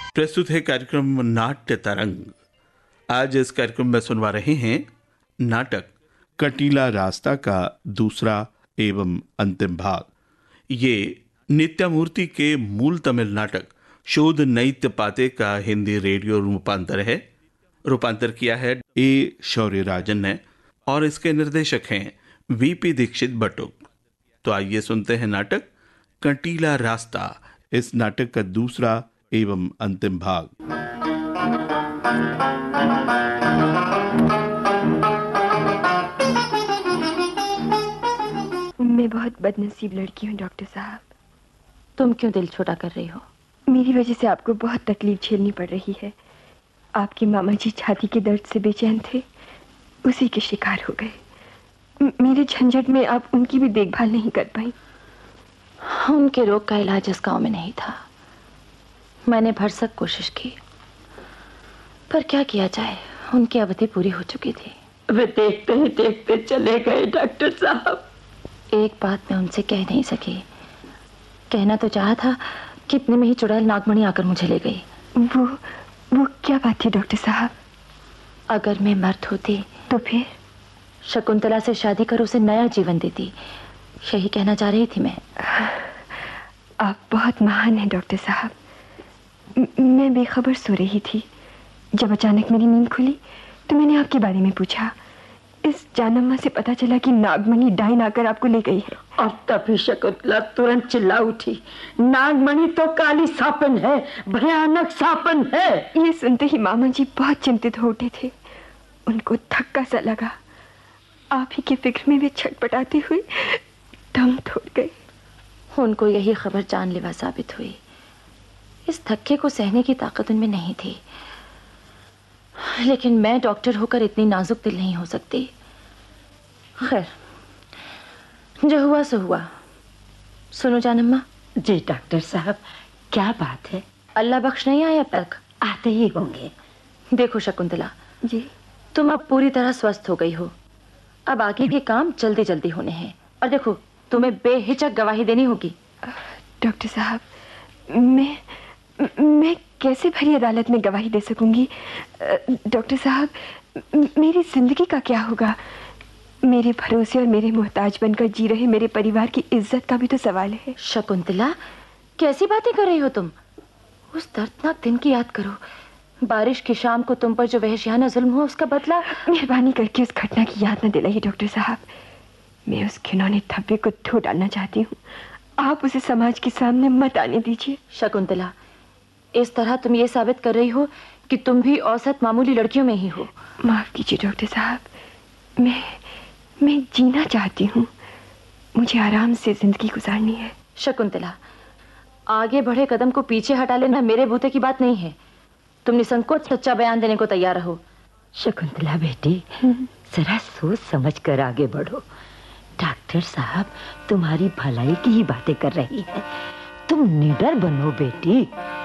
प्रस्तुत है कार्यक्रम नाट्य तरंग। आज इस कार्यक्रम में सुनवा रहे हैं नाटक कंटीला रास्ता का दूसरा एवं अंतिम भाग। ये नित्यामूर्ति के मूल तमिल नाटक शोध नैत्य पाते का हिंदी रेडियो रूपांतर है। रूपांतर किया है ए शौर्यराजन ने और इसके निर्देशक हैं वीपी दीक्षित बटुक। तो आइए सुनते हैं नाटक कंटीला रास्ता, इस नाटक का दूसरा एवं अंतिम भाग। मैं बहुत बदनसीब लड़की हूँ डॉक्टर साहब। तुम क्यों दिल छोटा कर रही हो? मेरी वजह से आपको बहुत तकलीफ झेलनी पड़ रही है। आपके मामा जी छाती के दर्द से बेचैन थे, उसी के शिकार हो गए। मेरे झंझट में आप उनकी भी देखभाल नहीं कर पाई। उनके रोग का इलाज इस गांव में नहीं था। मैंने भरसक कोशिश की, पर क्या किया जाए, उनकी अवधि पूरी हो चुकी थी। वे देखते ही देखते चले गए डॉक्टर साहब। एक बात मैं उनसे कह नहीं सकी। कहना तो चाहा था कि इतने में ही चुड़ैल नागमणि आकर मुझे ले गई। वो क्या बात थी डॉक्टर साहब? अगर मैं मर्द होती तो फिर शकुंतला से शादी कर उसे नया जीवन देती, यही कहना चाह रही थी मैं। आप बहुत महान हैं डॉक्टर साहब। मैं बेखबर सो रही थी। जब अचानक मेरी नींद खुली तो मैंने आपके बारे में पूछा। इस जानम्मा से पता चला कि नागमणि डायन आकर आपको ले गई है। और तभी शकुंतला तुरंत चिल्ला उठी, नागमणि तो काली सापन है, भयानक सापन है। ये सुनते ही मामा जी बहुत चिंतित हो उठे थे। उनको धक्का सा लगा। आप ही की फिक्र में वे छटपटाते हुए दम तोड़ गए। उनको यही खबर जानलेवा साबित हुई। इस धक्के को सहने की ताकत उनमें नहीं थी, लेकिन मैं डॉक्टर होकर इतनी नाजुक दिल नहीं हो सकती। खैर, जो हुआ सो हुआ। सुनो जानम्मा। जी डॉक्टर साहब, क्या बात है? अल्लाह बख्श नहीं आए अब तक? आते ही होंगे। देखो शकुंतला जी, तुम अब पूरी तरह स्वस्थ हो गई हो। अब आगे के काम जल्दी जल्दी होने हैं। और देखो, तुम्हें बेहिचक गवाही देनी होगी। डॉक्टर साहब, मैं कैसे भरी अदालत में गवाही दे सकूंगी? डॉक्टर साहब, मेरी जिंदगी का क्या होगा? मेरे भरोसे और मेरे मोहताज बनकर जी रहे मेरे परिवार की इज्जत का भी तो सवाल है। शकुंतला, कैसी बातें कर रही हो तुम? उस दर्दनाक दिन की याद करो। बारिश की शाम को तुम पर जो वहशियाना जुल्म हुआ, उसका बदला। मेहरबानी करके उस घटना की याद न दिलाइए डॉक्टर साहब। मैं उस घिनौने धब्बे को धो डालना चाहती हूँ। आप उसे समाज के सामने मत आने दीजिए। शकुंतला, इस तरह तुम ये साबित कर रही हो कि तुम भी औसत मामूली लड़कियों में ही हो। माफ कीजिए डॉक्टर साहब, मैं जीना चाहती हूँ। मुझे आराम से जिंदगी गुजारनी है। शकुंतला, आगे बढ़े कदम को पीछे हटा लेना मेरे बूते की बात नहीं है। तुम निसंकोच सच्चा बयान देने को तैयार रहो। शकुंतला बेटी, जरा सोच समझ कर आगे बढ़ो। डॉक्टर साहब तुम्हारी भलाई की ही बातें कर रही है। तुम निडर बनो बेटी।